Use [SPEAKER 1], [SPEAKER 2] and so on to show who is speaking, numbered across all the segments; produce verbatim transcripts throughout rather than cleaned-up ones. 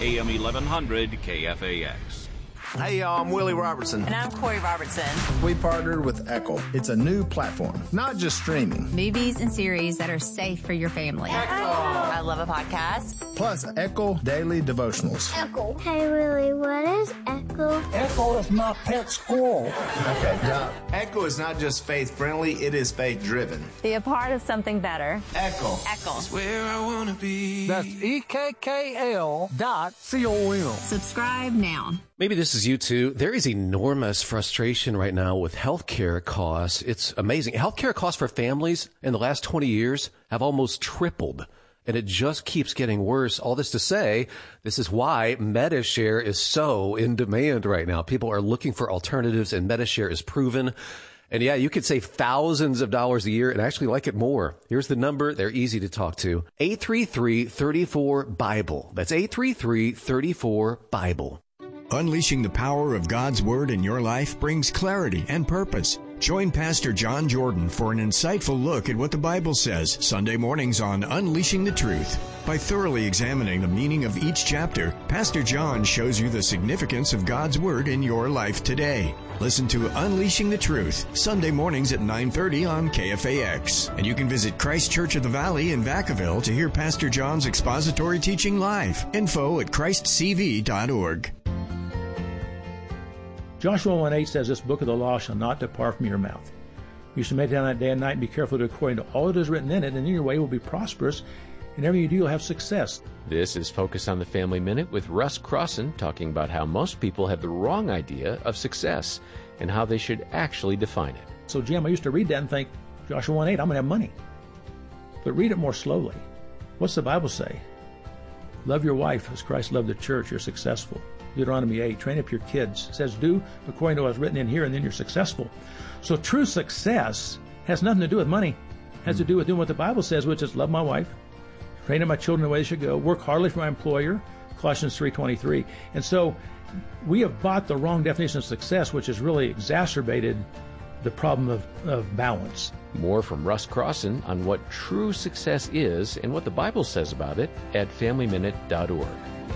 [SPEAKER 1] A M eleven hundred K F A X.
[SPEAKER 2] Hey, y'all, I'm Willie Robertson.
[SPEAKER 3] And I'm Corey Robertson.
[SPEAKER 4] We partnered with Echo. It's a new platform, not just streaming.
[SPEAKER 5] Movies and series that are safe for your family.
[SPEAKER 3] Echo. I love a podcast.
[SPEAKER 4] Plus, Echo Daily Devotionals.
[SPEAKER 6] Echo. Hey, Willie, what is Echo?
[SPEAKER 7] Echo is my pet squirrel.
[SPEAKER 2] Okay, now, Echo is not just faith-friendly, it is faith-driven.
[SPEAKER 3] Be a part of something better.
[SPEAKER 2] Echo.
[SPEAKER 3] Echo.
[SPEAKER 8] That's where I want to be.
[SPEAKER 7] That's E K K L dot C O M.
[SPEAKER 5] Subscribe now.
[SPEAKER 9] Maybe this is you too. There is enormous frustration right now with healthcare costs. It's amazing. Healthcare costs for families in the last twenty years have almost tripled, and it just keeps getting worse. All this to say, this is why Medi-Share is so in demand right now. People are looking for alternatives, and Medi-Share is proven. And yeah, you could save thousands of dollars a year and actually like it more. Here's the number. They're easy to talk to. eight three three, three four, Bible. That's eight three three, three four, Bible.
[SPEAKER 10] Unleashing the power of God's Word in your life brings clarity and purpose. Join Pastor John Jordan for an insightful look at what the Bible says Sunday mornings on Unleashing the Truth. By thoroughly examining the meaning of each chapter, Pastor John shows you the significance of God's Word in your life today. Listen to Unleashing the Truth, Sunday mornings at nine thirty on K F A X. And you can visit Christ Church of the Valley in Vacaville to hear Pastor John's expository teaching live. Info at christ c v dot org.
[SPEAKER 11] Joshua one eight says, "This book of the law shall not depart from your mouth. You shall meditate on it day and night, and be careful to do according to all that is written in it, and then your way will be prosperous, and everything you do you'll have success."
[SPEAKER 12] This is Focus on the Family Minute with Russ Crossan, talking about how most people have the wrong idea of success and how they should actually define it.
[SPEAKER 11] So, Jim, I used to read that and think, Joshua one eight, I'm going to have money. But read it more slowly. What's the Bible say? Love your wife as Christ loved the church, you're successful. Deuteronomy eight, train up your kids. It says, do according to what's written in here, and then you're successful. So true success has nothing to do with money. It has to do with doing what the Bible says, which is love my wife, train up my children the way they should go, work hardly for my employer, Colossians three twenty-three. And so we have bought the wrong definition of success, which has really exacerbated the problem of, of balance.
[SPEAKER 12] More from Russ Crossan on what true success is and what the Bible says about it at family minute dot org.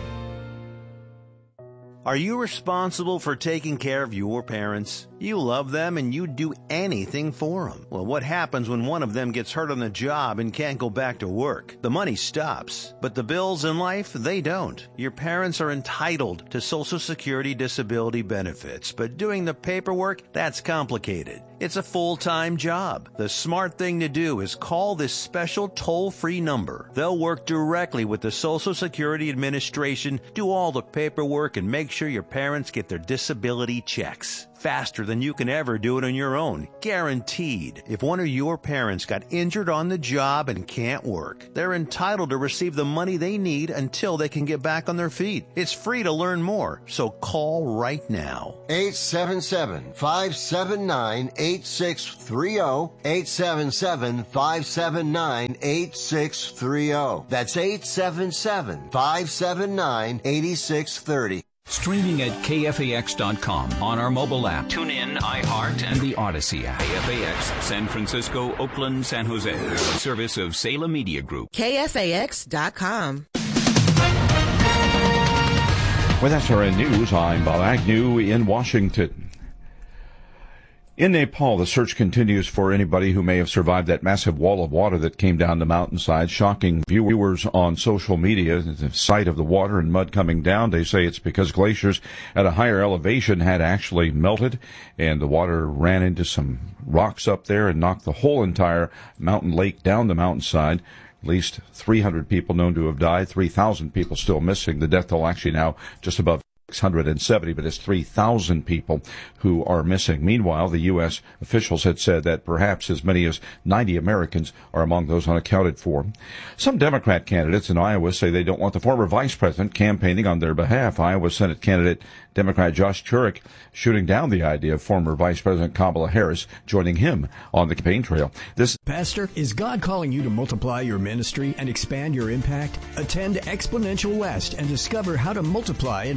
[SPEAKER 2] Are you responsible for taking care of your parents? You love them and you'd do anything for them. Well, what happens when one of them gets hurt on the job and can't go back to work? The money stops, but the bills in life, they don't. Your parents are entitled to Social Security disability benefits, but doing the paperwork, that's complicated. It's a full-time job. The smart thing to do is call this special toll-free number. They'll work directly with the Social Security Administration, do all the paperwork, and make sure your parents get their disability checks. Faster than you can ever do it on your own. Guaranteed. If one of your parents got injured on the job and can't work, they're entitled to receive the money they need until they can get back on their feet. It's free to learn more, so call right now.
[SPEAKER 13] eight seven seven, five seven nine, eight six three zero. eight seven seven, five seven nine, eight six three zero. That's eight seven seven, five seven nine, eight six three zero.
[SPEAKER 1] Streaming at K F A X dot com on our mobile app. Tune in, iHeart, and the Odyssey app. K F A X, San Francisco, Oakland, San Jose. A service of Salem Media Group.
[SPEAKER 14] K F A X dot com.
[SPEAKER 15] With S R N News, I'm Bob Agnew in Washington. In Nepal, the search continues for anybody who may have survived that massive wall of water that came down the mountainside, shocking viewers on social media. The sight of the water and mud coming down, they say it's because glaciers at a higher elevation had actually melted, and the water ran into some rocks up there and knocked the whole entire mountain lake down the mountainside. At least three hundred people known to have died, three thousand people still missing. The death toll actually now just above six hundred seventy, but it's three thousand people who are missing. Meanwhile, the U S officials had said that perhaps as many as ninety Americans are among those unaccounted for. Some Democrat candidates in Iowa say they don't want the former vice president campaigning on their behalf. Iowa Senate candidate Democrat Josh Turek shooting down the idea of former Vice President Kamala Harris joining him on the campaign trail. This
[SPEAKER 16] Pastor, is God calling you to multiply your ministry and expand your impact? Attend Exponential West and discover how to multiply and make health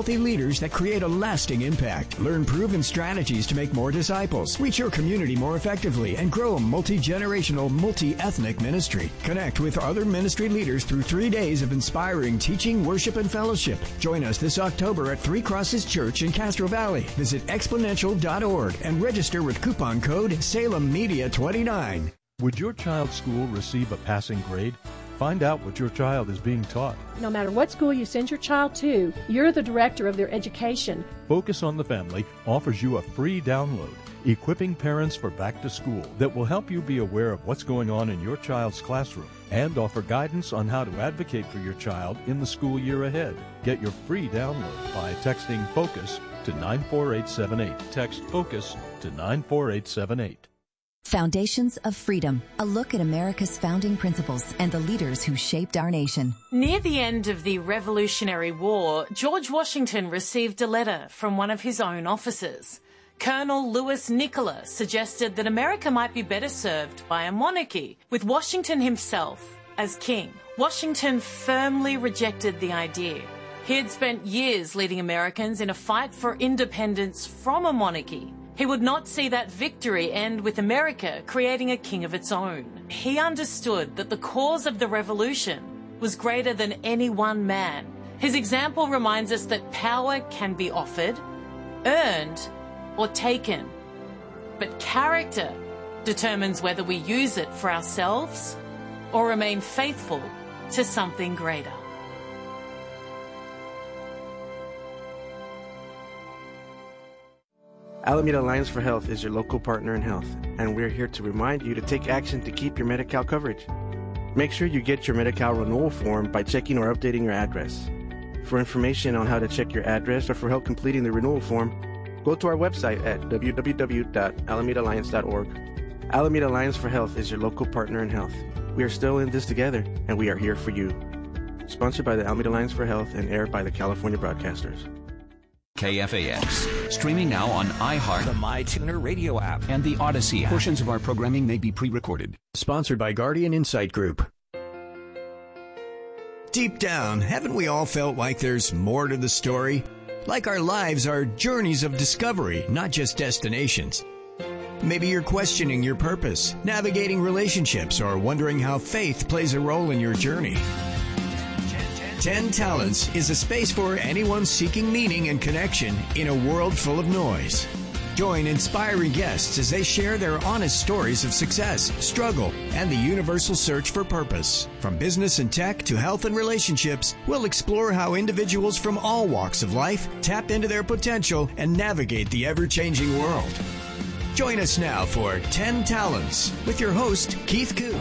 [SPEAKER 16] healthy leaders that create a lasting impact. Learn proven strategies to make more disciples, reach your community more effectively, and grow a multi-generational, multi-ethnic ministry. Connect with other ministry leaders through three days of inspiring teaching, worship, and fellowship. Join us this October at Three Crosses Church in Castro Valley. Visit exponential dot org and register with coupon code Salem Media twenty-nine.
[SPEAKER 17] Would your child's school receive a passing grade? Find out what your child is being taught.
[SPEAKER 18] No matter what school you send your child to, you're the director of their education.
[SPEAKER 17] Focus on the Family offers you a free download, Equipping Parents for Back to School, that will help you be aware of what's going on in your child's classroom and offer guidance on how to advocate for your child in the school year ahead. Get your free download by texting FOCUS to nine four eight seven eight. Text FOCUS to nine four eight seven eight.
[SPEAKER 19] Foundations of Freedom, a look at America's founding principles and the leaders who shaped our nation.
[SPEAKER 20] Near the end of the Revolutionary War, George Washington received a letter from one of his own officers. Colonel Louis Nicola suggested that America might be better served by a monarchy, with Washington himself as king. Washington firmly rejected the idea. He had spent years leading Americans in a fight for independence from a monarchy. He would not see that victory end with America creating a king of its own. He understood that the cause of the revolution was greater than any one man. His example reminds us that power can be offered, earned, or taken. But character determines whether we use it for ourselves or remain faithful to something greater.
[SPEAKER 21] Alameda Alliance for Health is your local partner in health, and we're here to remind you to take action to keep your Medi-Cal coverage. Make sure you get your Medi-Cal renewal form by checking or updating your address. For information on how to check your address or for help completing the renewal form, go to our website at w w w dot alameda alliance dot org. Alameda Alliance for Health is your local partner in health. We are still in this together, and we are here for you. Sponsored by the Alameda Alliance for Health and aired by the California Broadcasters.
[SPEAKER 1] K F A X. Streaming now on iHeart, the MyTuner radio app, and the Odyssey app. Portions of our programming may be pre-recorded.
[SPEAKER 16] Sponsored by Guardian Insight Group.
[SPEAKER 10] Deep down, haven't we all felt like there's more to the story? Like our lives are journeys of discovery, not just destinations. Maybe you're questioning your purpose, navigating relationships, or wondering how faith plays a role in your journey. Ten Talents is a space for anyone seeking meaning and connection in a world full of noise. Join inspiring guests as they share their honest stories of success, struggle, and the universal search for purpose. From business and tech to health and relationships, we'll explore how individuals from all walks of life tap into their potential and navigate the ever-changing world. Join us now for Ten Talents with your host, Keith Koo.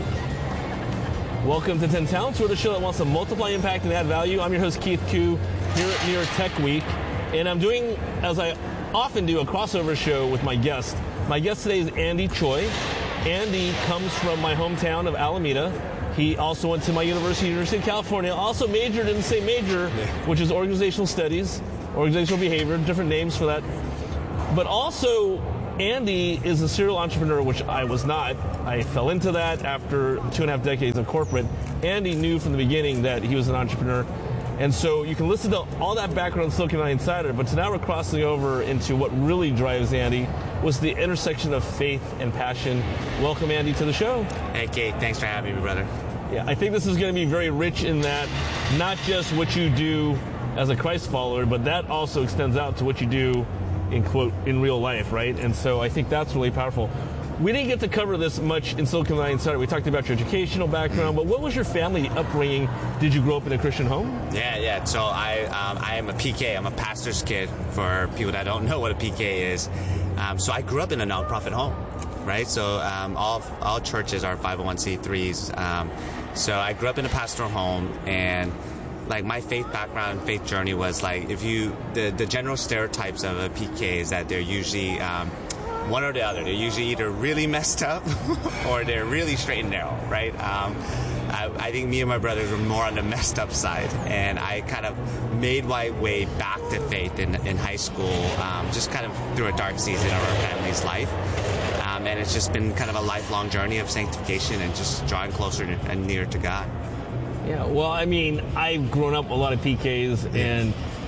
[SPEAKER 22] Welcome to ten Talents. We're the show that wants to multiply impact and add value. I'm your host, Keith Koo, here at New York Tech Week. And I'm doing, as I often do, a crossover show with my guest. My guest today is Andy Choi. Andy comes from my hometown of Alameda. He also went to my university, University of California, also majored in the same major, which is organizational studies, organizational behavior, different names for that. But also, Andy is a serial entrepreneur, which I was not. I fell into that after two and a half decades of corporate. Andy knew from the beginning that he was an entrepreneur. And so you can listen to all that background on Silicon Valley Insider, but now we're crossing over into what really drives Andy, was the intersection of faith and passion. Welcome, Andy, to the show.
[SPEAKER 23] Hey, Kate. Thanks for having me, brother.
[SPEAKER 22] Yeah, I think this is going to be very rich in that, not just what you do as a Christ follower, but that also extends out to what you do in quote in real life, right? And so I think that's really powerful. We didn't get to cover this much in Silicon Valley Insider. We talked about your educational background, but what was your family upbringing? Did you grow up in a Christian home?
[SPEAKER 23] Yeah, yeah. So I um, I am a P K. I'm a pastor's kid for people that don't know what a P K is. Um, so I grew up in a nonprofit home, right? So um, all all churches are five oh one c threes. Um, so I grew up in a pastoral home, and like my faith background, faith journey was like, if you, the, the general stereotypes of a P K is that they're usually um, one or the other. They're usually either really messed up or they're really straight and narrow, right? Um, I, I think me and my brothers were more on the messed up side, and I kind of made my way back to faith in, in high school, um, just kind of through a dark season of our family's life. Um, and it's just been kind of a lifelong journey of sanctification and just drawing closer to, and nearer to God.
[SPEAKER 22] Yeah, well, I mean, I've grown up a lot of P Ks, and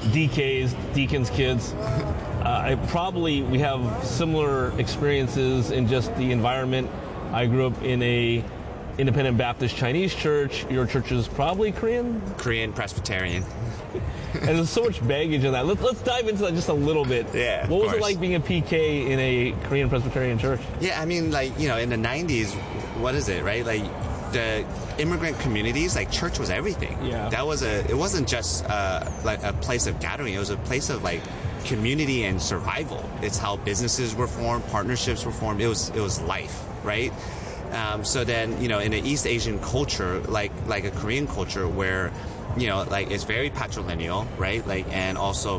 [SPEAKER 22] D Ks, deacons' kids. Uh, I probably, we have similar experiences in just the environment. I grew up in a Independent Baptist Chinese church. Your church is probably Korean?
[SPEAKER 23] Korean Presbyterian.
[SPEAKER 22] And there's so much baggage in that. Let's, let's dive into that just a little bit.
[SPEAKER 23] Yeah.
[SPEAKER 22] What was it like being a P K in a Korean Presbyterian church?
[SPEAKER 23] Yeah, I mean, like, you know, in the nineties, what is it, right? Like, the immigrant communities, like, church was everything.
[SPEAKER 22] Yeah.
[SPEAKER 23] That was a, it wasn't just uh, like a place of gathering. It was a place of, like, community and survival. It's how businesses were formed, partnerships were formed. It was, it was life, right? Um, so then, you know, in an East Asian culture, like like a Korean culture, where, you know, like it's very patrilineal, right? Like, and also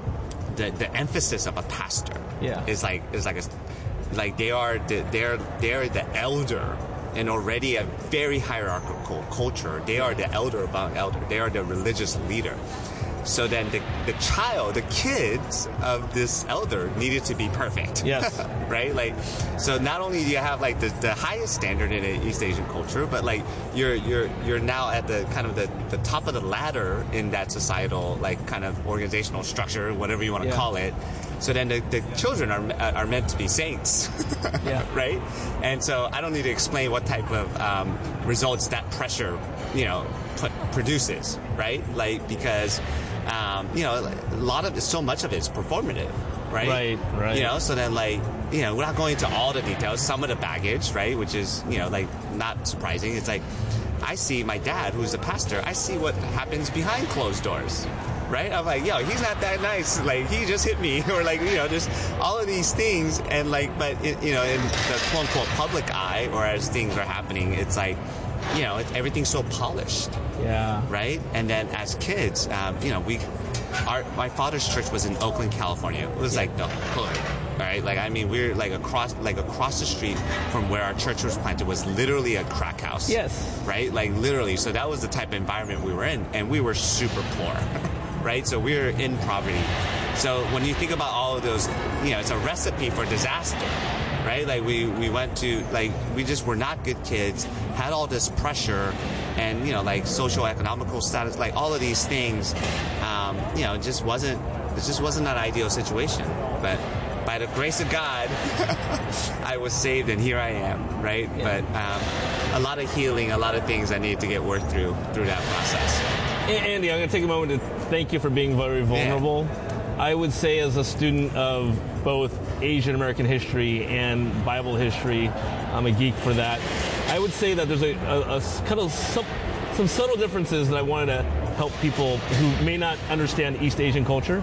[SPEAKER 23] the the emphasis of a pastor,
[SPEAKER 22] yeah,
[SPEAKER 23] is like is like a like they are the, they're they're the elder, and already a very hierarchical culture. They are the elder among elder. They are the religious leader. So then the, the child, the kids of this elder needed to be perfect.
[SPEAKER 22] Yes.
[SPEAKER 23] Right? Like, so not only do you have like the, the highest standard in an East Asian culture, but like you're you're you're now at the kind of the, the top of the ladder in that societal like kind of organizational structure, whatever you want to
[SPEAKER 22] Yeah.
[SPEAKER 23] call it. So then the, the children are are meant to be saints.
[SPEAKER 22] Yeah.
[SPEAKER 23] Right? And so I don't need to explain what type of um, results that pressure, you know, put, produces, right? Like, because Um, you know, a lot of it, so much of it is performative, right?
[SPEAKER 22] Right, right.
[SPEAKER 23] You know, so then like, you know, we're not going into all the details, some of the baggage, right? Which is, you know, like not surprising. It's like, I see my dad, who's a pastor, I see what happens behind closed doors, right? I'm like, yo, he's not that nice. Like, he just hit me, or like, you know, just all of these things. And like, but, it, you know, in the quote unquote public eye, or as things are happening, it's like, you know, it's, everything's so polished.
[SPEAKER 22] Yeah.
[SPEAKER 23] Right? And then as kids, um, you know, we, our, my father's church was in Oakland, California. It was like the hood, right? Like, I mean, we're like across, like across the street from where our church was planted was literally a crack house.
[SPEAKER 22] Yes.
[SPEAKER 23] Right? Like literally. So that was the type of environment we were in, and we were super poor, right? So we were in poverty. So when you think about all of those, you know, it's a recipe for disaster. Right? Like we, we went to, like, we just were not good kids, had all this pressure and, you know, like social economical status, like all of these things, um, you know, it just wasn't, it just wasn't an ideal situation. But by the grace of God, I was saved and here I am, right? Yeah. But um, a lot of healing, a lot of things I needed to get worked through, through that process.
[SPEAKER 22] Andy, I'm going to take a moment to thank you for being very vulnerable. Yeah. I would say as a student of both Asian American history and Bible history, I'm a geek for that. I would say that there's a, a, a kind of some, some subtle differences that I wanted to help people who may not understand East Asian culture.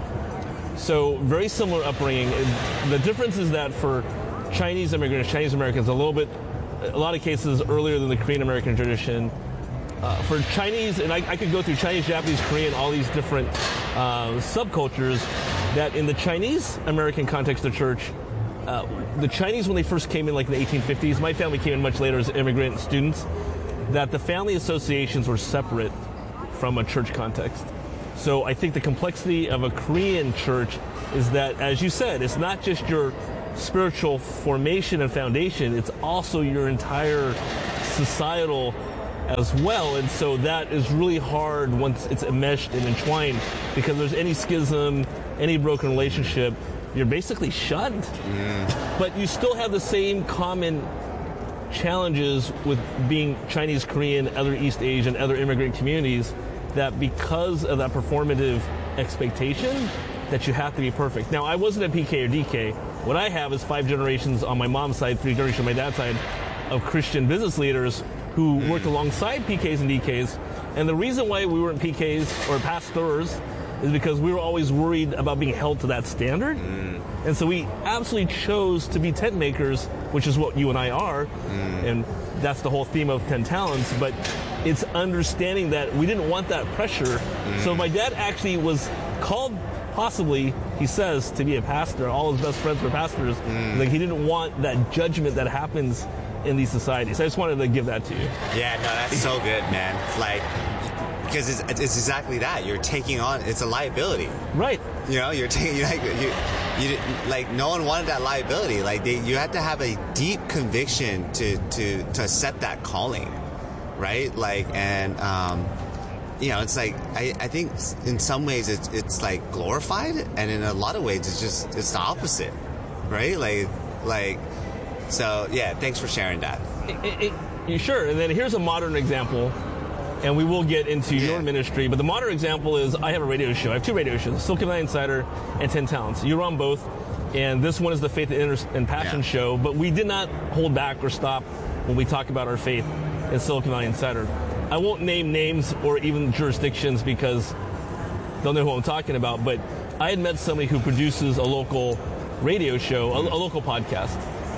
[SPEAKER 22] So very similar upbringing. The difference is that for Chinese immigrants, Chinese Americans, a little bit, a lot of cases earlier than the Korean American tradition. Uh, for Chinese, and I, I could go through Chinese, Japanese, Korean, all these different uh, subcultures, that in the Chinese American context of church, uh, the Chinese, when they first came in like in the eighteen fifties, my family came in much later as immigrant students, that the family associations were separate from a church context. So I think the complexity of a Korean church is that, as you said, it's not just your spiritual formation and foundation, it's also your entire societal as well, and so that is really hard once it's enmeshed and entwined, because there's any schism, any broken relationship, you're basically shunned. Mm. But you still have the same common challenges with being Chinese, Korean, other East Asian, other immigrant communities, that because of that performative expectation that you have to be perfect. Now, I wasn't a P K or D K. What I have is five generations on my mom's side, three generations on my dad's side of Christian business leaders who worked alongside P Ks and D Ks. And the reason why we weren't P Ks or pastors is because we were always worried about being held to that standard. Mm. And so we absolutely chose to be tent makers, which is what you and I are. Mm. And that's the whole theme of Ten Talents. But it's understanding that we didn't want that pressure. Mm. So my dad actually was called, possibly, he says, to be a pastor. All his best friends were pastors. Mm. Like, he didn't want that judgment that happens in these societies. I just wanted to give that to you.
[SPEAKER 23] Yeah, no, that's so good, man. Like, because it's, it's exactly that. You're taking on, it's a liability.
[SPEAKER 22] Right.
[SPEAKER 23] You know, you're taking, like, you, you, like, no one wanted that liability. Like, they, you had to have a deep conviction to, to, to accept that calling, right? Like, and, um, you know, it's like, I, I think in some ways it's, it's like glorified, and in a lot of ways it's just, it's the opposite, right? Like, like, so yeah, thanks for sharing that.
[SPEAKER 22] It, it, it, sure, and then here's a modern example, and we will get into yeah. your ministry, but the modern example is I have a radio show. I have two radio shows, Silicon Valley Insider and ten Talents. You run both, and this one is the Faith and Passion yeah. show, but we did not hold back or stop when we talk about our faith in Silicon Valley Insider. I won't name names or even jurisdictions because they'll know who I'm talking about, but I had met somebody who produces a local radio show, a, a local podcast,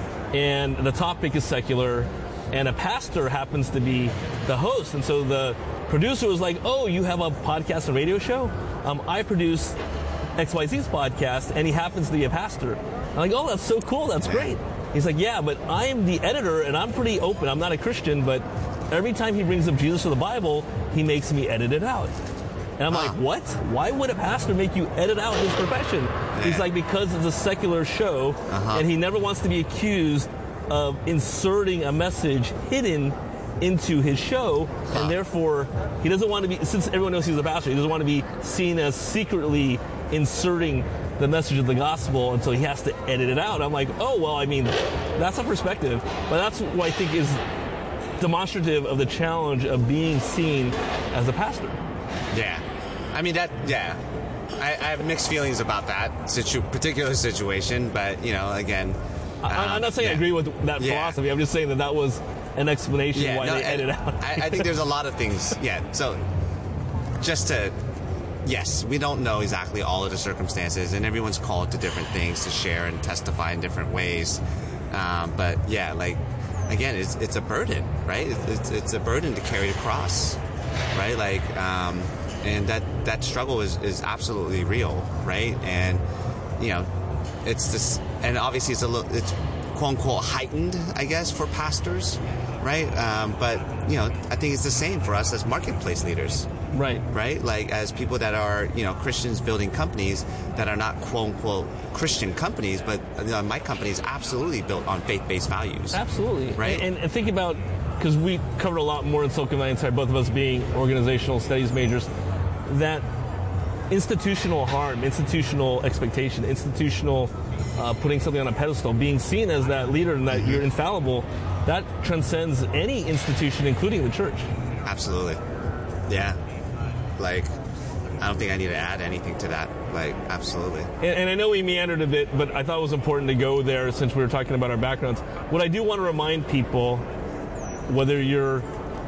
[SPEAKER 22] and the topic is secular, and a pastor happens to be the host, and so the producer was like, oh, you have a podcast and radio show? Um, I produce X Y Z's podcast, and he happens to be a pastor. I'm like, oh, that's so cool, that's great. He's like, yeah, but I'm the editor, and I'm pretty open. I'm not a Christian, but every time he brings up Jesus or the Bible, he makes me edit it out. And I'm like, what? Why would a pastor make you edit out his profession? Yeah. He's like, because it's a secular show, uh-huh. and he never wants to be accused of inserting a message hidden into his show, huh. and therefore he doesn't want to be, since everyone knows he's a pastor, he doesn't want to be seen as secretly inserting the message of the gospel, and so he has to edit it out. I'm like, oh, well, I mean, that's a perspective, but that's what I think is demonstrative of the challenge of being seen as a pastor.
[SPEAKER 23] Yeah. I mean, that, yeah. I, I have mixed feelings about that situ- particular situation, but, you know, again.
[SPEAKER 22] Um, I, I'm not saying yeah. I agree with that yeah. philosophy. I'm just saying that that was an explanation yeah, why no, they edit out.
[SPEAKER 23] I, I think there's a lot of things. Yeah. So just to, yes, we don't know exactly all of the circumstances, and everyone's called to different things to share and testify in different ways. Um, but, yeah, like, again, it's it's a burden, right? It's it's a burden to carry the cross, right? Like, um, and that, that struggle is, is absolutely real, right? And, you know, it's this, and obviously it's a little, it's quote unquote heightened, I guess, for pastors, right? Um, but, you know, I think it's the same for us as marketplace leaders.
[SPEAKER 22] Right.
[SPEAKER 23] Right? Like, as people that are, you know, Christians building companies that are not quote unquote Christian companies, but you know, my company is absolutely built on faith-based values.
[SPEAKER 22] Absolutely.
[SPEAKER 23] Right.
[SPEAKER 22] And, and think about, because we covered a lot more in Silicon Valley Insider, both of us being organizational studies majors, that institutional harm, institutional expectation, institutional uh, putting something on a pedestal, being seen as that leader and that mm-hmm. you're infallible, that transcends any institution, including the church.
[SPEAKER 23] Absolutely. Yeah. Like, I don't think I need to add anything to that. Like, absolutely.
[SPEAKER 22] And, and I know we meandered a bit, but I thought it was important to go there since we were talking about our backgrounds. What I do want to remind people, whether you're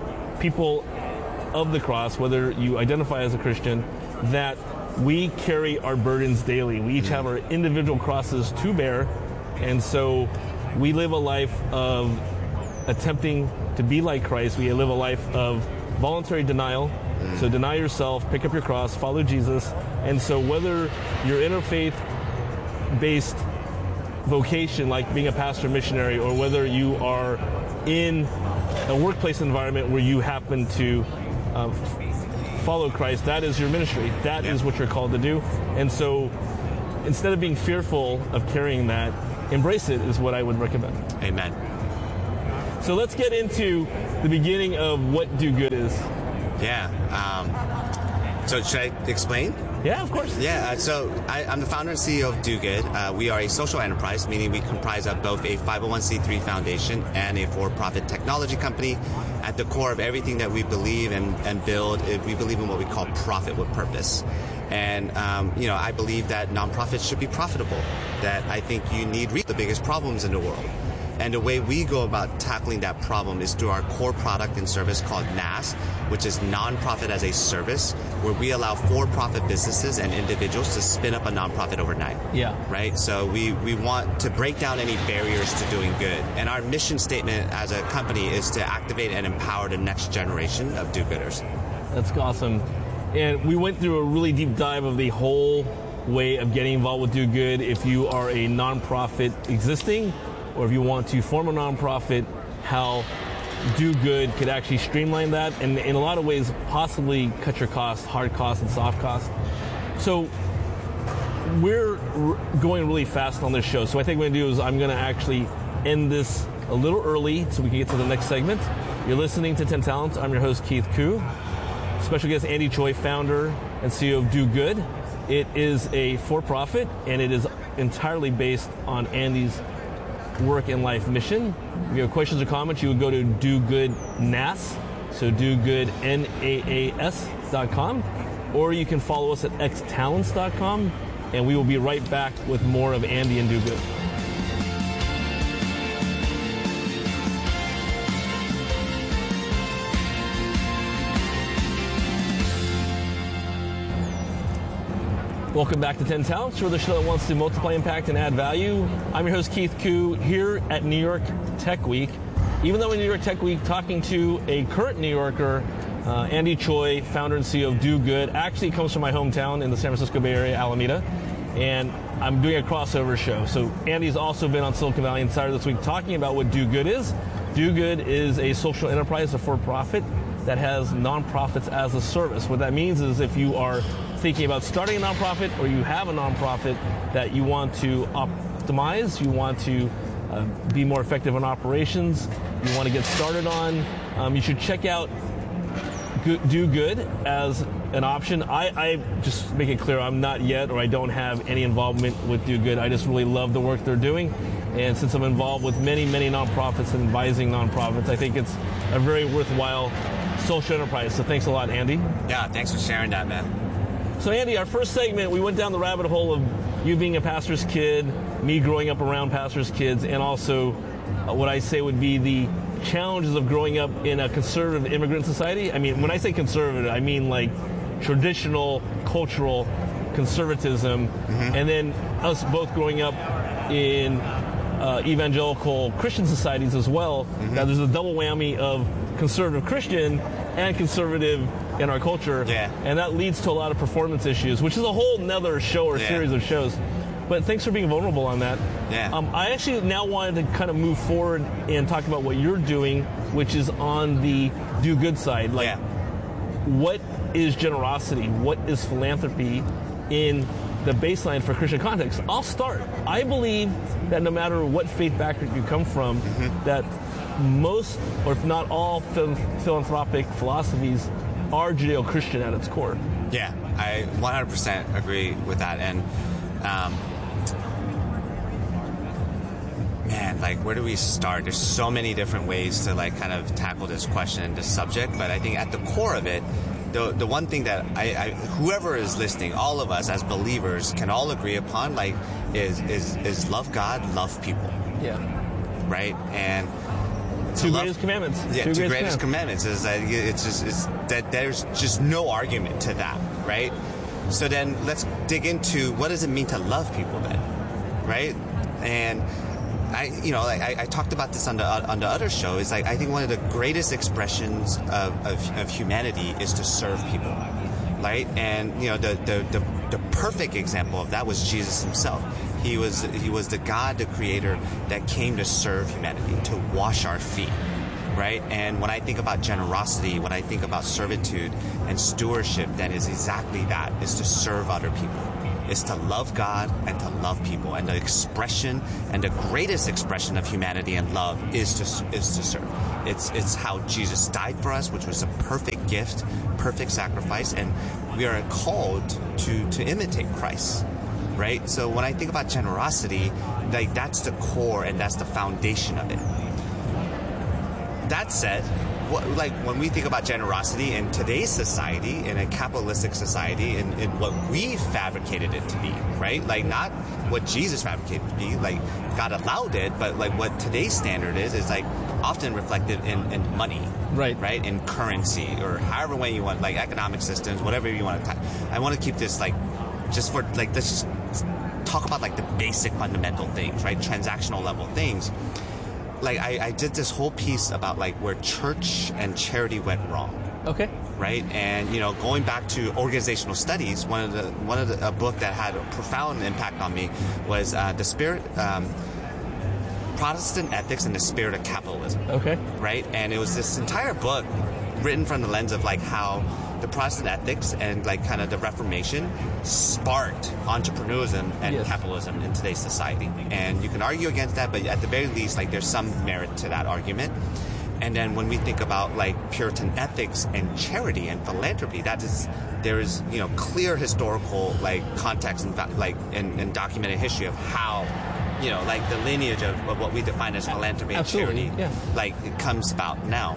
[SPEAKER 22] people of the cross, whether you identify as a Christian, that we carry our burdens daily. We each have our individual crosses to bear, and so we live a life of attempting to be like Christ. We live a life of voluntary denial. So deny yourself, pick up your cross, follow Jesus. And so whether you're interfaith-based vocation, like being a pastor missionary, or whether you are in a workplace environment where you happen to um, follow Christ, that is your ministry. That yeah. is what you're called to do. And so instead of being fearful of carrying that, embrace it is what I would recommend.
[SPEAKER 23] Amen.
[SPEAKER 22] So let's get into the beginning of what do good is.
[SPEAKER 23] Yeah. Um, so should I explain?
[SPEAKER 22] Yeah, of course.
[SPEAKER 23] Yeah. Uh, so I, I'm the founder and C E O of Do Good. Uh, we are a social enterprise, meaning we comprise of both a five oh one c three foundation and a for-profit technology company. At the core of everything that we believe and, and build, we believe in what we call profit with purpose. And, um, you know, I believe that nonprofits should be profitable, that I think you need reach the biggest problems in the world. And the way we go about tackling that problem is through our core product and service called N A S, which is Nonprofit as a Service, where we allow for-profit businesses and individuals to spin up a nonprofit overnight.
[SPEAKER 22] Yeah.
[SPEAKER 23] Right? So we, we want to break down any barriers to doing good. And our mission statement as a company is to activate and empower the next generation of do-gooders.
[SPEAKER 22] That's awesome. And we went through a really deep dive of the whole way of getting involved with Do Good. If you are a nonprofit existing, or if you want to form a nonprofit, how Do Good could actually streamline that and in a lot of ways possibly cut your costs, hard costs and soft costs. So we're going really fast on this show. So what I think I'm going to do is I'm going to actually end this a little early so we can get to the next segment. You're listening to ten Talents. I'm your host, Keith Koo. special guest Andy Choi, founder and C E O of Do Good. It is a for-profit, and it is entirely based on Andy's work and life mission. If you have questions or comments, you would go to Do Good N A S, so Do Good N A A S dot com, or you can follow us at x talents dot com, and we will be right back with more of Andy and Do Good. Welcome back to ten Talents, we're the show that wants to multiply impact and add value. I'm your host, Keith Koo, here at New York Tech Week. Even though in New York Tech Week, talking to a current New Yorker, uh, Andy Choi, founder and C E O of Do Good, actually comes from my hometown in the San Francisco Bay Area, Alameda, and I'm doing a crossover show. So Andy's also been on Silicon Valley Insider this week talking about what Do Good is. Do Good is a social enterprise, a for-profit, that has nonprofits as a service. What that means is if you are thinking about starting a nonprofit, or you have a nonprofit that you want to optimize, you want to uh, be more effective in operations, you want to get started on, um, you should check out Do Good as an option. I, I just make it clear, I'm not yet, or I don't have any involvement with Do Good. I just really love the work they're doing. And since I'm involved with many, many nonprofits and advising nonprofits, I think it's a very worthwhile social enterprise. So thanks a lot, Andy.
[SPEAKER 23] Yeah, thanks for sharing that, man.
[SPEAKER 22] So Andy, our first segment, we went down the rabbit hole of you being a pastor's kid, me growing up around pastors' kids, and also uh, what I say would be the challenges of growing up in a conservative immigrant society. I mean, when I say conservative, I mean like traditional cultural conservatism, mm-hmm. and then us both growing up in uh, evangelical Christian societies as well. Mm-hmm. Now there's a double whammy of conservative Christian and conservative in our culture,
[SPEAKER 23] yeah.
[SPEAKER 22] and that leads to a lot of performance issues, which is a whole nother show or
[SPEAKER 23] yeah.
[SPEAKER 22] series of shows. But thanks for being vulnerable on that.
[SPEAKER 23] Yeah.
[SPEAKER 22] Um, I actually now wanted to kind of move forward and talk about what you're doing, which is on the Do Good side. Like,
[SPEAKER 23] yeah.
[SPEAKER 22] what is generosity? What is philanthropy in the baseline for Christian context? I'll start. I believe that no matter what faith background you come from, mm-hmm. that most, or if not all, phil- philanthropic philosophies are Judeo-Christian at its core.
[SPEAKER 23] Yeah, I one hundred percent agree with that. And um, man, like, where do we start? There's so many different ways to like kind of tackle this question and this subject. But I think at the core of it, the the one thing that I, I whoever is listening, all of us as believers can all agree upon, like, is is is love God, love people.
[SPEAKER 22] Yeah.
[SPEAKER 23] Right? And
[SPEAKER 22] Two love, greatest commandments.
[SPEAKER 23] Yeah,
[SPEAKER 22] two,
[SPEAKER 23] two
[SPEAKER 22] greatest,
[SPEAKER 23] greatest commandments. commandments is that it's just it's that there's just no argument to that, right? So then let's dig into what does it mean to love people then, right? And I, you know, like I, I talked about this on the on the other show. Is like I think one of the greatest expressions of, of, of humanity is to serve people, right? And you know, the, the the the perfect example of that was Jesus himself. He was he was the God, the Creator, that came to serve humanity, to wash our feet, right? And when I think about generosity, when I think about servitude and stewardship, then is exactly that, is to serve other people, is to love God and to love people. And the expression and the greatest expression of humanity and love is to is to serve. It's it's how Jesus died for us, which was a perfect gift, perfect sacrifice, and we are called to to imitate Christ. Right? So when I think about generosity, like that's the core and that's the foundation of it. That said, what, like when we think about generosity in today's society, in a capitalistic society, in, in what we fabricated it to be, right? Like not what Jesus fabricated it to be, like God allowed it, but like what today's standard is, is like often reflected in, in money.
[SPEAKER 22] Right.
[SPEAKER 23] Right? In currency or however way you want, like economic systems, whatever you want to. T- I want to keep this like, just for like, let's just talk about like the basic fundamental things, right? Transactional level things. Like I, I did this whole piece about like where church and charity went wrong.
[SPEAKER 22] Okay.
[SPEAKER 23] Right? And, you know, going back to organizational studies, one of the, one of the, a book that had a profound impact on me was uh, The Spirit, um, Protestant Ethics and the Spirit of Capitalism.
[SPEAKER 22] Okay.
[SPEAKER 23] Right? And it was this entire book written from the lens of like how the Protestant ethics and like kind of the Reformation sparked entrepreneurialism and yes. capitalism in today's society. And you can argue against that, but at the very least, like there's some merit to that argument. And then when we think about like Puritan ethics and charity and philanthropy, that is, there is, you know, clear historical like context and like and, and documented history of how, you know, like the lineage of, of what we define as philanthropy and
[SPEAKER 22] Absolutely,
[SPEAKER 23] charity,
[SPEAKER 22] yeah.
[SPEAKER 23] like it comes about now.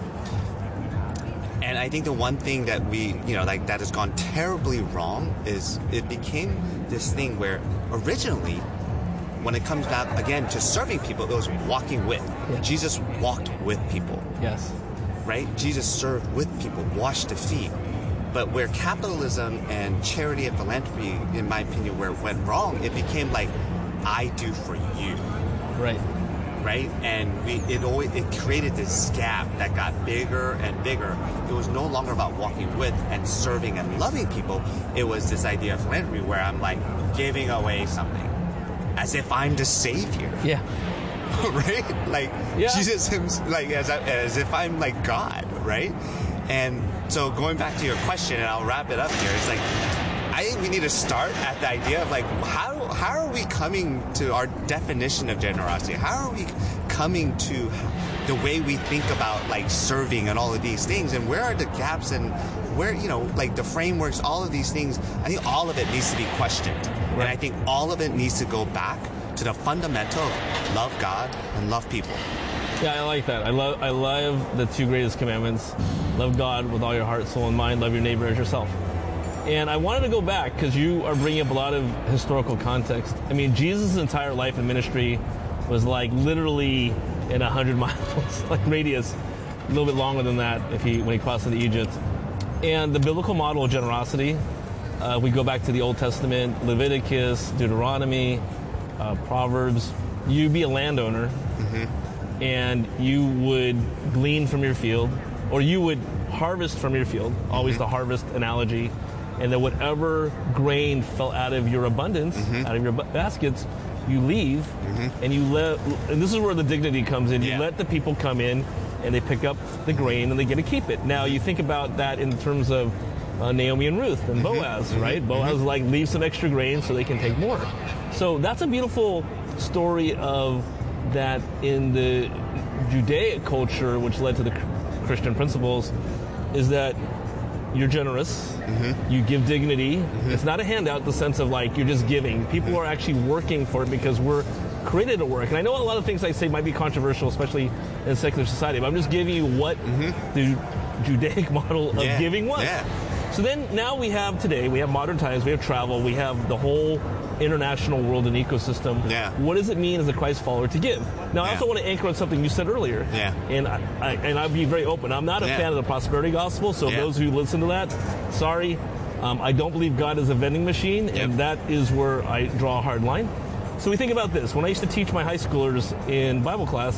[SPEAKER 23] And I think the one thing that we, you know, like that has gone terribly wrong is it became this thing where originally, when it comes back again to serving people, it was walking with.
[SPEAKER 22] Yeah.
[SPEAKER 23] Jesus walked with people.
[SPEAKER 22] Yes.
[SPEAKER 23] Right? Jesus served with people, washed the feet. But where capitalism and charity and philanthropy, in my opinion, where it went wrong, it became like, I do for you.
[SPEAKER 22] Right.
[SPEAKER 23] Right? And we, it always, it created this gap that got bigger and bigger. It was no longer about walking with and serving and loving people. It was this idea of philanthropy where I'm like giving away something. As if I'm the savior.
[SPEAKER 22] Yeah.
[SPEAKER 23] Right? Like,
[SPEAKER 22] yeah.
[SPEAKER 23] Jesus himself, like, as, as if I'm like God, right? And so going back to your question, and I'll wrap it up here, it's like, I think we need to start at the idea of like, how, how are we coming to our definition of generosity? How are we coming to the way we think about like serving and all of these things? And where are the gaps and where, you know, like the frameworks, all of these things, I think all of it needs to be questioned. Right. And I think all of it needs to go back to the fundamental of love God and love people.
[SPEAKER 22] Yeah, I like that. I love I love the two greatest commandments. Love God with all your heart, soul, and mind. Love your neighbor as yourself. And I wanted to go back because you are bringing up a lot of historical context. I mean, Jesus' entire life and ministry was like literally in a hundred miles, like radius, a little bit longer than that if he when he crossed into Egypt. And the biblical model of generosity, uh, we go back to the Old Testament, Leviticus, Deuteronomy, uh, Proverbs. You be a landowner, mm-hmm. and you would glean from your field, or you would harvest from your field, always mm-hmm. the harvest analogy, and then whatever grain fell out of your abundance, mm-hmm. out of your b- baskets, you leave, mm-hmm. and you let, and this is where the dignity comes in, yeah. you let the people come in, and they pick up the grain and they get to keep it. Now you think about that in terms of uh, Naomi and Ruth and Boaz, mm-hmm. right? Mm-hmm. Boaz like leave some extra grain so they can take more. So that's a beautiful story of that in the Judaic culture, which led to the Christian principles, is that you're generous, mm-hmm. you give dignity. Mm-hmm. It's not a handout in the sense of like you're just giving. People mm-hmm. are actually working for it because we're created to work. And I know a lot of things I say might be controversial, especially in secular society, but I'm just giving you what mm-hmm. the Judaic model of
[SPEAKER 23] yeah.
[SPEAKER 22] giving was.
[SPEAKER 23] Yeah.
[SPEAKER 22] So then now we have today, we have modern times, we have travel, we have the whole international world and ecosystem.
[SPEAKER 23] Yeah.
[SPEAKER 22] What does it mean as a Christ follower to give? Now, I
[SPEAKER 23] yeah.
[SPEAKER 22] also want to anchor on something you said earlier.
[SPEAKER 23] Yeah.
[SPEAKER 22] And I, I and I'll be very open. I'm not a
[SPEAKER 23] yeah.
[SPEAKER 22] fan of the prosperity gospel, so
[SPEAKER 23] yeah.
[SPEAKER 22] those who listen to that, sorry. Um, I don't believe God is a vending machine,
[SPEAKER 23] yep.
[SPEAKER 22] and that is where I draw a hard line. So we think about this. When I used to teach my high schoolers in Bible class,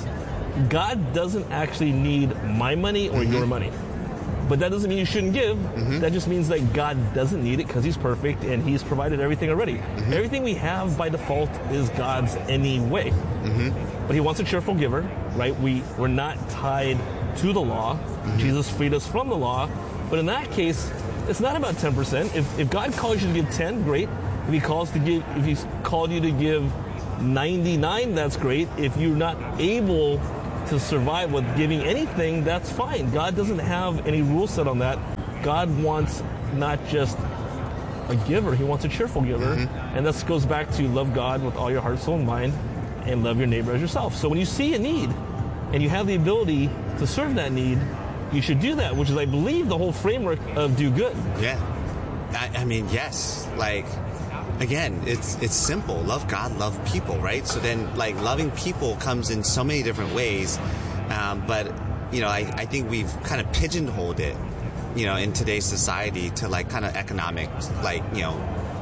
[SPEAKER 22] God doesn't actually need my money or mm-hmm. your money. But that doesn't mean you shouldn't give. Mm-hmm. That just means that God doesn't need it because he's perfect and he's provided everything already. Mm-hmm. Everything we have by default is God's anyway. Mm-hmm. But he wants a cheerful giver, right? We, we're not tied to the law. Mm-hmm. Jesus freed us from the law. But in that case, it's not about ten percent. If, if God calls you to give ten, great. If he calls to give, if he's called you to give ninety-nine, that's great. If you're not able to survive with giving anything, that's fine. God doesn't have any rule set on that. God wants not just a giver, he wants a cheerful giver. Mm-hmm. And this goes back to love God with all your heart, soul, and mind, and love your neighbor as yourself. So when you see a need and you have the ability to serve that need, you should do that, which is, I believe, the whole framework of do good.
[SPEAKER 23] Yeah. I, I mean, yes. Like, again, it's it's simple. Love God, love people, right? So then, like, loving people comes in so many different ways. Um, but, you know, I, I think we've kind of pigeonholed it, you know, in today's society to, like, kind of economic, like, you know,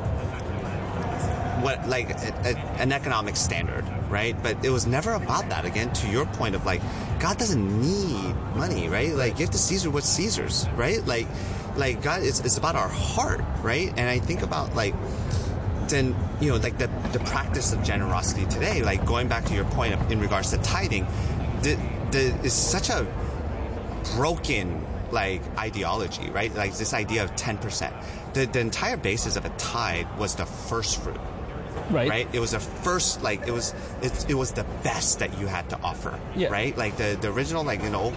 [SPEAKER 23] what, like, a, a, an economic standard, right? But it was never about that. Again, to your point of, like, God doesn't need money, right? Like, give to Caesar what's Caesar's, right? Like, like God, it's, it's about our heart, right? And I think about, like, then, you know, like the, the practice of generosity today, like going back to your point of, in regards to tithing, the, the, is such a broken, like, ideology, right? Like this idea of ten percent. The, the entire basis of a tithe was the first fruit.
[SPEAKER 22] Right.
[SPEAKER 23] Right. It was a first, like, it was, it, it was the best that you had to offer.
[SPEAKER 22] Yeah.
[SPEAKER 23] Right. Like the, the original, like in the Old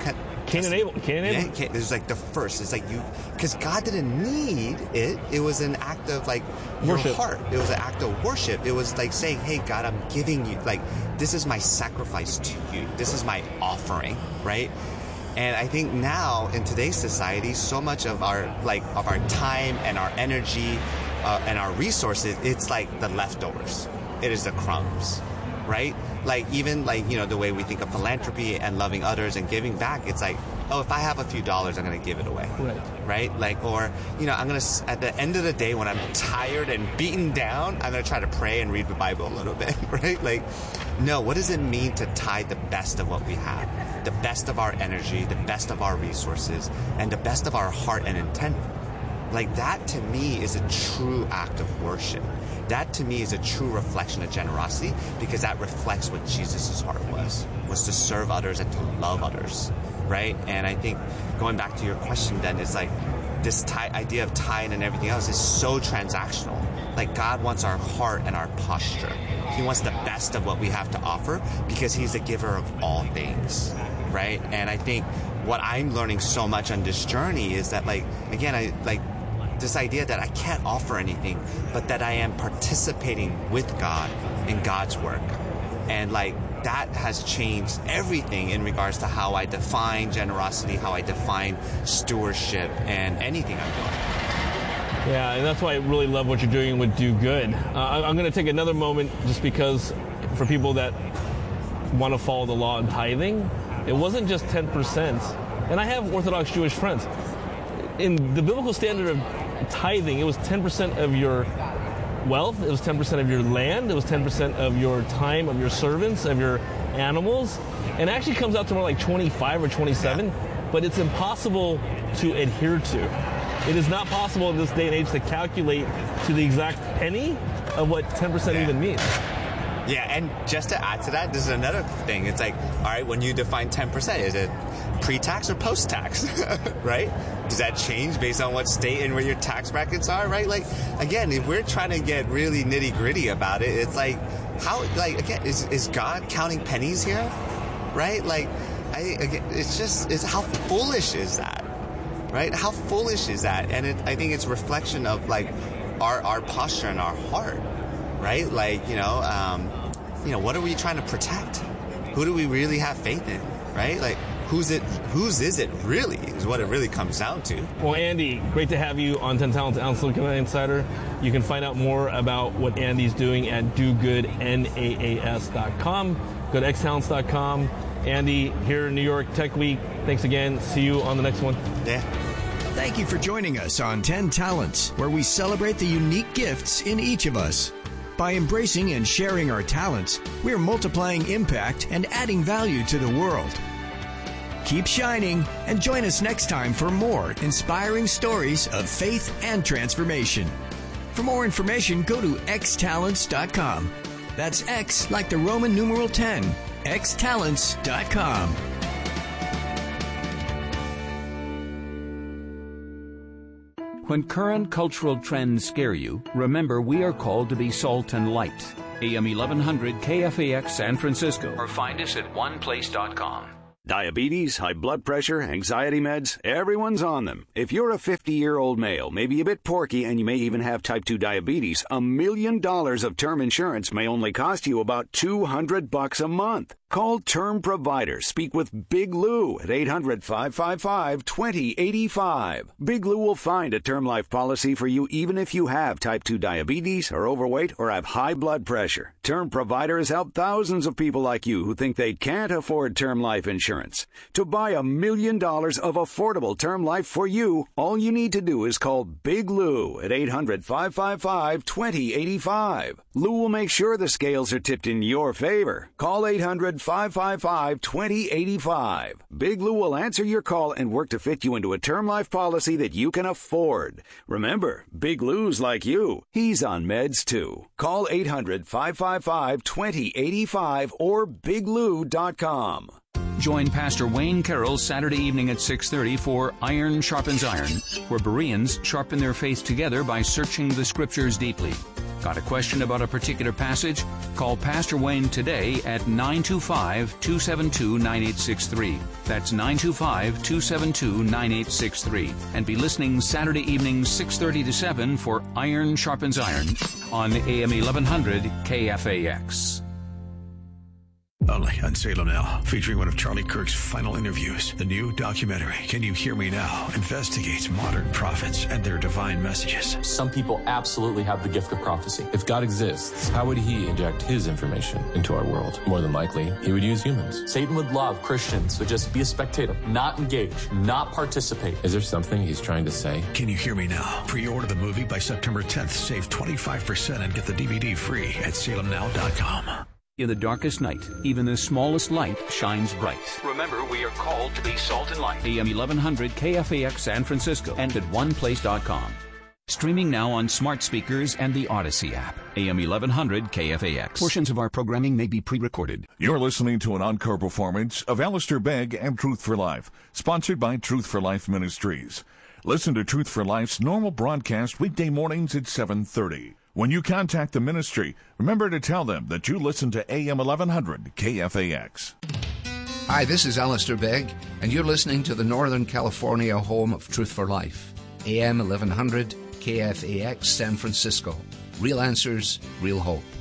[SPEAKER 22] Cain and Abel. Cain and Abel.
[SPEAKER 23] Yeah, Cain, it was like the first. It's like you, because God didn't need it. It was an act of like your
[SPEAKER 22] Worship.
[SPEAKER 23] heart. It was an act of worship. It was like saying, "Hey, God, I'm giving you. Like, this is my sacrifice to you. This is my offering." Right. And I think now in today's society, so much of our like of our time and our energy uh, and our resources, it's like the leftovers. It is the crumbs, right? Like even like, you know, the way we think of philanthropy and loving others and giving back, it's like, oh, if I have a few dollars, I'm going to give it away.
[SPEAKER 22] Right.
[SPEAKER 23] Right? Like, or, you know, I'm going to, at the end of the day, when I'm tired and beaten down, I'm going to try to pray and read the Bible a little bit, right? Like, no, what does it mean to tithe the best of what we have? The best of our energy, the best of our resources, and the best of our heart and intent. Like, that to me is a true act of worship. That to me is a true reflection of generosity, because that reflects what Jesus' heart was, was to serve others and to love others, right? And I think going back to your question then, it's like this tie, idea of tithe and everything else is so transactional. Like God wants our heart and our posture. He wants the best of what we have to offer because he's the giver of all things, right? And I think what I'm learning so much on this journey is that, like, again, I like this idea that I can't offer anything, but that I am participating with God in God's work. And like that has changed everything in regards to how I define generosity, how I define stewardship, and anything I'm doing.
[SPEAKER 22] Yeah, and that's why I really love what you're doing with Do Good. Uh, I'm going to take another moment just because for people that want to follow the law in tithing, it wasn't just ten percent. And I have Orthodox Jewish friends. In the biblical standard of tithing, it was ten percent of your wealth, it was ten percent of your land, it was ten percent of your time, of your servants, of your animals, and it actually comes out to more like twenty-five or twenty-seven, yeah. But it's impossible to adhere to. It is not possible in this day and age to calculate to the exact penny of what ten percent yeah. even means.
[SPEAKER 23] Yeah, and just to add to that, this is another thing. It's like, all right, when you define ten percent, is it pre-tax or post-tax, right? Does that change based on what state and where your tax brackets are, right? Like, again, if we're trying to get really nitty-gritty about it, it's like, how, like, again, is, is God counting pennies here, right? Like, I, again, it's just, it's how foolish is that, right? How foolish is that? And it, I think it's a reflection of, like, our, our posture and our heart, right? Like, you know, um, you know, what are we trying to protect? Who do we really have faith in, right? Like, who's it, whose is it really, is what it really comes down to.
[SPEAKER 22] Well, Andy, great to have you on ten Talents Ounce Silicon Insider. You can find out more about what Andy's doing at do good naas dot com. Go to x talents dot com. Andy, here in New York Tech Week, thanks again. See you on the next one.
[SPEAKER 23] Yeah.
[SPEAKER 10] Thank you for joining us on ten Talents, where we celebrate the unique gifts in each of us. By embracing and sharing our talents, we're multiplying impact and adding value to the world. Keep shining and join us next time for more inspiring stories of faith and transformation. For more information, go to x talents dot com. That's X like the Roman numeral ten, x talents dot com.
[SPEAKER 1] When current cultural trends scare you, remember we are called to be salt and light. A M eleven hundred K F A X San Francisco, or find us at one place dot com.
[SPEAKER 3] Diabetes, high blood pressure, anxiety meds, everyone's on them. If you're a fifty-year-old male, maybe a bit porky, and you may even have type two diabetes, a million dollars of term insurance may only cost you about two hundred bucks a month. Call Term Provider. Speak with Big Lou at eight hundred, five five five, two zero eight five. Big Lou will find a term life policy for you even if you have type two diabetes, are overweight, or have high blood pressure. Term Provider has helped thousands of people like you who think they can't afford term life insurance. To buy a million dollars of affordable term life for you, all you need to do is call Big Lou at eight hundred, five five five, two zero eight five. Lou will make sure the scales are tipped in your favor. Call eight hundred, five five five, two zero eight five. Big Lou will answer your call and work to fit you into a term life policy that you can afford. Remember, Big Lou's like you. He's on meds too. Call eight hundred, five five five, two zero eight five or big lou dot com.
[SPEAKER 1] Join Pastor Wayne Carroll Saturday evening at six thirty for Iron Sharpens Iron, where Bereans sharpen their faith together by searching the Scriptures deeply. Got a question about a particular passage? Call Pastor Wayne today at nine two five, two seven two, nine eight six three. That's nine two five, two seven two, nine eight six three. And be listening Saturday evenings six thirty to seven for Iron Sharpens Iron on A M eleven hundred K F A X.
[SPEAKER 4] Only on Salem Now, featuring one of Charlie Kirk's final interviews. The new documentary, Can You Hear Me Now?, investigates modern prophets and their divine messages.
[SPEAKER 6] Some people absolutely have the gift of prophecy. If God exists, how would he inject his information into our world? More than likely, he would use humans. Satan would love Christians to just be a spectator, not engage, not participate. Is there something he's trying to say?
[SPEAKER 4] Can You Hear Me Now? Pre-order the movie by September tenth. Save twenty-five percent and get the D V D free at salem now dot com.
[SPEAKER 1] In the darkest night, even the smallest light shines bright. Remember, we are called to be salt and light. A M eleven hundred K F A X San Francisco and at one place dot com. Streaming now on smart speakers and the Odyssey app. A M eleven hundred K F A X. Portions of our programming may be pre-recorded.
[SPEAKER 8] You're listening to an encore performance of Alistair Begg and Truth for Life, sponsored by Truth for Life Ministries. Listen to Truth for Life's normal broadcast weekday mornings at seven thirty. When you contact the ministry, remember to tell them that you listen to A M eleven hundred K F A X.
[SPEAKER 24] Hi, this is Alistair Begg, and you're listening to the Northern California home of Truth for Life, A M eleven hundred K F A X San Francisco. Real answers, real hope.